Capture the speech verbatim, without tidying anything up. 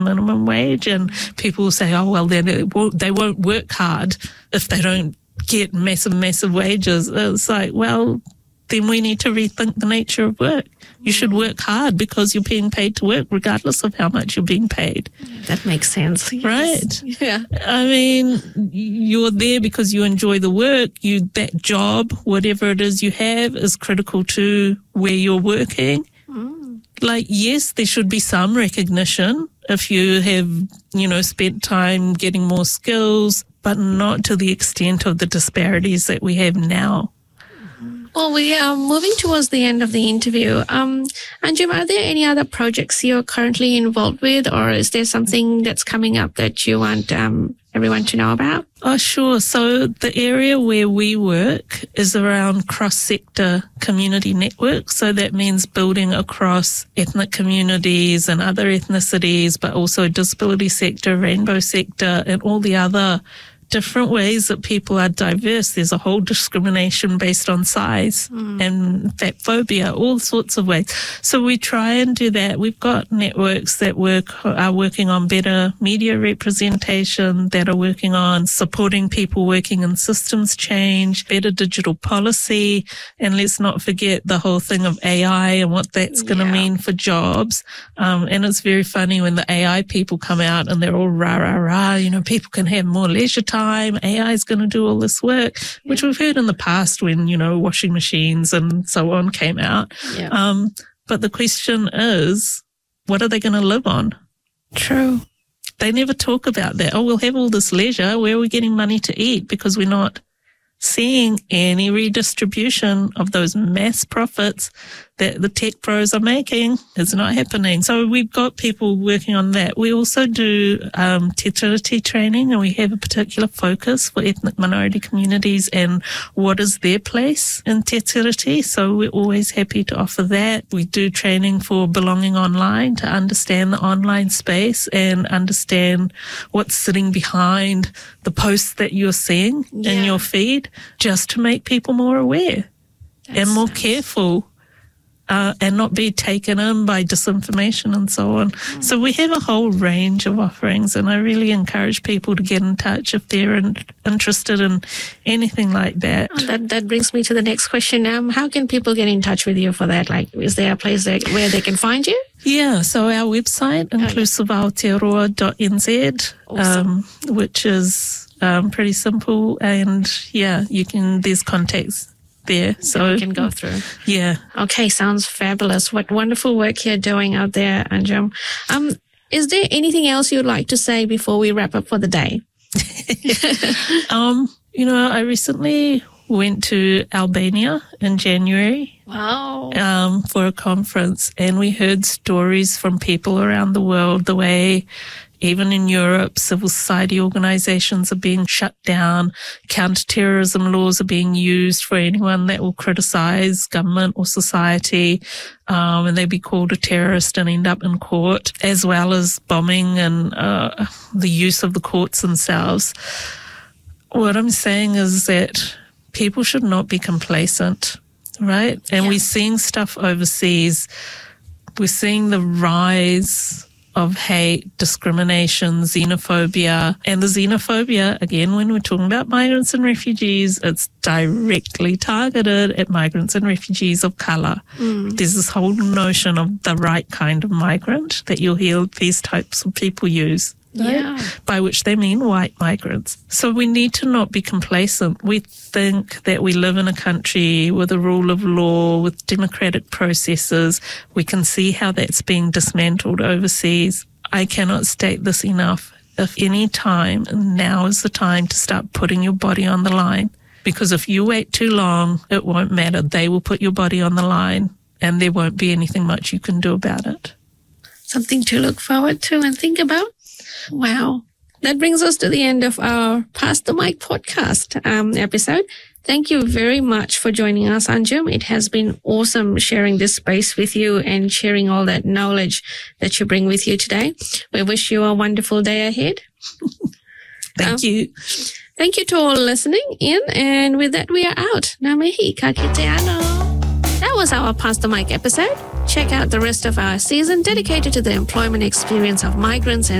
minimum wage, and people will say, oh, well, then it won't, they won't work hard if they don't get massive, massive wages. It's like, well, then we need to rethink the nature of work. You should work hard because you're being paid to work regardless of how much you're being paid. That makes sense. Yes. Right? Yeah. I mean, you're there because you enjoy the work. You that job, whatever it is you have, is critical to where you're working. Mm. Like, yes, there should be some recognition if you have, you know, spent time getting more skills, but not to the extent of the disparities that we have now. Well, we are moving towards the end of the interview. Um, Anjum, are there any other projects you're currently involved with, or is there something that's coming up that you want um, everyone to know about? Oh, sure. So the area where we work is around cross-sector community networks. So that means building across ethnic communities and other ethnicities, but also disability sector, rainbow sector, and all the other different ways that people are diverse. There's a whole discrimination based on size mm. and fat phobia, all sorts of ways. So we try and do that. We've got networks that work are working on better media representation, that are working on supporting people working in systems change, better digital policy, and let's not forget the whole thing of A I and what that's going to yeah. mean for jobs. Um, and it's very funny when the A I people come out and they're all rah, rah, rah, you know, people can have more leisure time. A I is going to do all this work, which yeah. we've heard in the past when, you know, washing machines and so on came out. Yeah. Um, but the question is, what are they going to live on? True. They never talk about that. Oh, we'll have all this leisure. Where are we getting money to eat? Because we're not seeing any redistribution of those mass profits that the tech pros are making. It's not happening. So we've got people working on that. We also do um, Te Tiriti training, and we have a particular focus for ethnic minority communities and what is their place in Te Tiriti. So we're always happy to offer that. We do training for belonging online to understand the online space and understand what's sitting behind the posts that you're seeing yeah. in your feed, just to make people more aware That's and more nice. careful. Uh, and not be taken in by disinformation and so on. Mm. So we have a whole range of offerings, and I really encourage people to get in touch if they're in, interested in anything like that. Oh, that. That brings me to the next question. Um, how can people get in touch with you for that? Like, is there a place that, where they can find you? Yeah, so our website, inclusive Aotearoa dot n z, awesome. um, which is um, pretty simple, and yeah, you can, there's contacts there, so we can go through. Yeah. Okay, sounds fabulous. What wonderful work you're doing out there, Anjum. Um, is there anything else you'd like to say before we wrap up for the day? um, you know, I recently went to Albania in January. Wow. Um, for a conference, and we heard stories from people around the world, the way even in Europe, civil society organizations are being shut down. Counterterrorism laws are being used for anyone that will criticize government or society, um, and they be called a terrorist and end up in court, as well as bombing and uh, the use of the courts themselves. What I'm saying is that people should not be complacent, right? And yeah. we're seeing stuff overseas. We're seeing the rise of hate, discrimination, xenophobia. And the xenophobia, again, when we're talking about migrants and refugees, it's directly targeted at migrants and refugees of colour. Mm. There's this whole notion of the right kind of migrant that you'll hear these types of people use. Right? Yeah. By which they mean white migrants. So we need to not be complacent. We think that we live in a country with a rule of law, with democratic processes. We can see how that's being dismantled overseas. I cannot state this enough. If any time, now is the time to start putting your body on the line. Because if you wait too long, it won't matter. They will put your body on the line, and there won't be anything much you can do about it. Something to look forward to and think about. Wow. That brings us to the end of our Pass the Mic podcast um, episode. Thank you very much for joining us, Anjum. It has been awesome sharing this space with you and sharing all that knowledge that you bring with you today. We wish you a wonderful day ahead. Thank um, you. Thank you to all listening in. And with that, we are out. Ngā mihi, ka kite anō. That was our Pastor Mike episode. Check out the rest of our season dedicated to the employment experience of migrants and